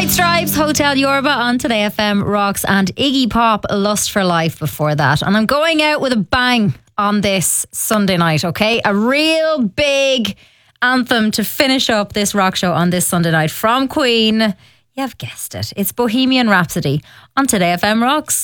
White Stripes, Hotel Yorba on Today FM Rocks, and Iggy Pop, Lust for Life before that. And I'm going out with a bang on this Sunday night, okay? A real big anthem to finish up this rock show on this Sunday night from Queen. You've guessed it. It's Bohemian Rhapsody on Today FM Rocks.